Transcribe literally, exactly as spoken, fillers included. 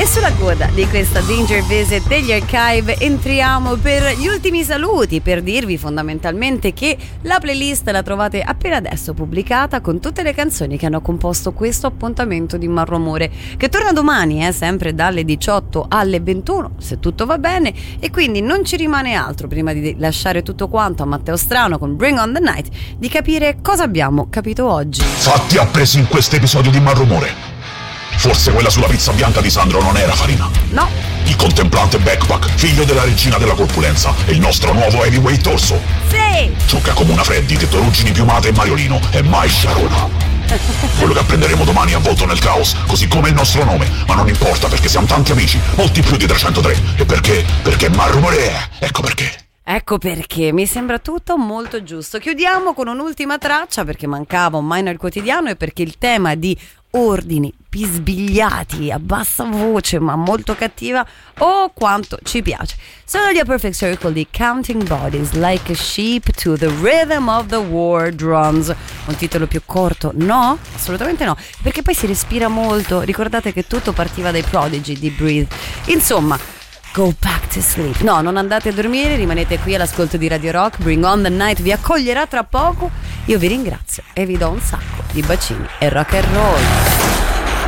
sulla coda di questa Danger Visit degli Archive entriamo per gli ultimi saluti, per dirvi fondamentalmente che la playlist la trovate appena adesso pubblicata con tutte le canzoni che hanno composto questo appuntamento di Malrumore, che torna domani, eh, sempre dalle diciotto alle ventuno, se tutto va bene, e quindi non ci rimane altro, prima di lasciare tutto quanto a Matteo Strano con Bring on the Night, di capire cosa abbiamo capito oggi. Fatti appresi in questo episodio di Malrumore. Forse quella sulla pizza bianca di Sandro non era farina. No. Il contemplante Backpack, figlio della regina della corpulenza, è il nostro nuovo heavyweight orso. Sì. Gioca come una Freddy che Toruggini, Piumata e Mariolino e mai Sharona. Quello che apprenderemo domani è avvolto nel caos, così come il nostro nome, ma non importa perché siamo tanti amici, molti più di trecentotré. E perché? Perché Malrumore, ecco perché. Ecco perché, mi sembra tutto molto giusto. Chiudiamo con un'ultima traccia perché mancava un minor quotidiano e perché il tema di ordini bisbigliati a bassa voce ma molto cattiva, oh quanto ci piace. Sono gli A Perfect Circle di Counting Bodies Like a Sheep to the Rhythm of the War Drums. Un titolo più corto? No, assolutamente no, perché poi si respira molto. Ricordate che tutto partiva dai Prodigy di Breathe. Insomma, go back to sleep. No, non andate a dormire, rimanete qui all'ascolto di Radio Rock. Bring on the Night vi accoglierà tra poco. Io vi ringrazio e vi do un sacco di bacini e rock and roll.